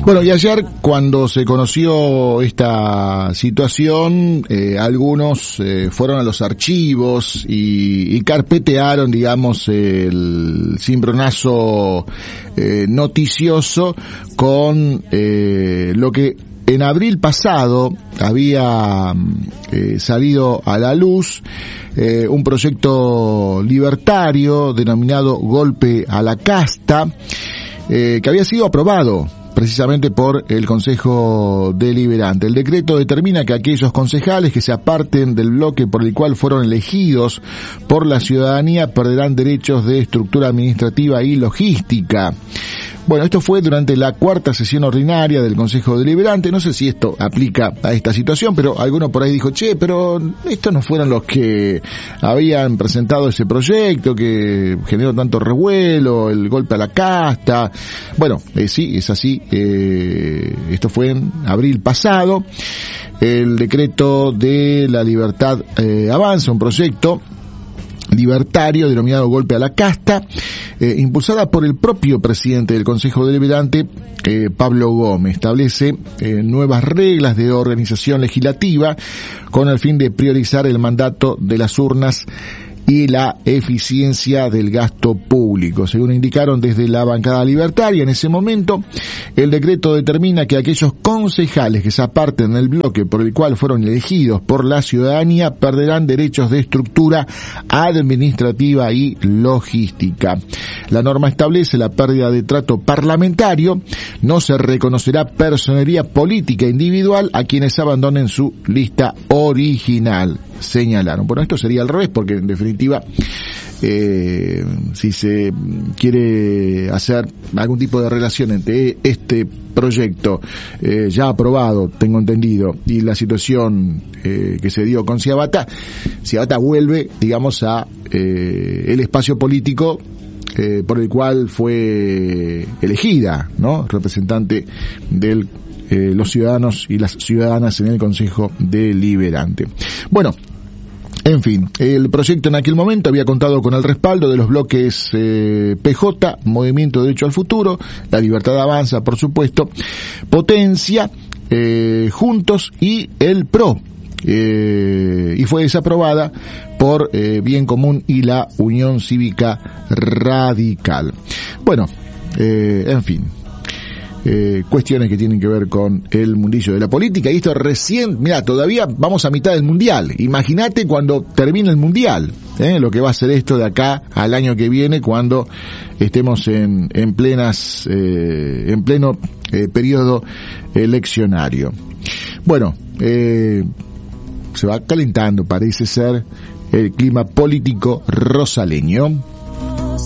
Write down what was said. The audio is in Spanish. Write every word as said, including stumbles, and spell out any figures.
Bueno, y ayer cuando se conoció esta situación, eh, algunos eh, fueron a los archivos y, y carpetearon, digamos, el cimbronazo eh, noticioso con eh, lo que en abril pasado había eh, salido a la luz eh, un proyecto libertario denominado Golpe a la Casta, eh, que había sido aprobado precisamente por el Consejo Deliberante. El decreto determina que aquellos concejales que se aparten del bloque por el cual fueron elegidos por la ciudadanía perderán derechos de estructura administrativa y logística. Bueno, esto fue durante la cuarta sesión ordinaria del Consejo Deliberante. No sé si esto aplica a esta situación, pero alguno por ahí dijo, che, pero estos no fueron los que habían presentado ese proyecto que generó tanto revuelo, el golpe a la casta. Bueno, eh, sí, es así. Eh, esto fue en abril pasado. El decreto de la libertad eh, avanza, un proyecto libertario denominado Golpe a la Casta, eh, impulsada por el propio presidente del Consejo Deliberante, eh, Pablo Gómez. Establece eh, nuevas reglas de organización legislativa con el fin de priorizar el mandato de las urnas y la eficiencia del gasto público. Según indicaron desde la bancada libertaria en ese momento, el decreto determina que aquellos concejales que se aparten del bloque por el cual fueron elegidos por la ciudadanía perderán derechos de estructura administrativa y logística. La norma establece la pérdida de trato parlamentario, no se reconocerá personería política individual a quienes abandonen su lista original, señalaron. Bueno, esto sería al revés, porque en definitiva Eh, si se quiere hacer algún tipo de relación entre este proyecto eh, ya aprobado, tengo entendido, y la situación eh, que se dio con Ciabata, Ciabata vuelve, digamos, a eh, el espacio político eh, por el cual fue elegida, ¿no?, representante del eh, los ciudadanos y las ciudadanas en el Consejo Deliberante. Bueno, en fin, el proyecto en aquel momento había contado con el respaldo de los bloques eh, P J, Movimiento Derecho al Futuro, La Libertad Avanza, por supuesto, Potencia, eh, Juntos y el P R O, eh, y fue desaprobada por eh, Bien Común y la Unión Cívica Radical. Bueno, eh, en fin. Eh, cuestiones que tienen que ver con el mundillo de la política, y esto recién, mira, todavía vamos a mitad del mundial. Imagínate cuando termine el mundial, ¿eh? lo que va a ser esto de acá al año que viene, cuando estemos en, en plenas, eh, en pleno eh, periodo eleccionario. Bueno, eh, se va calentando, parece ser, el clima político rosaleño.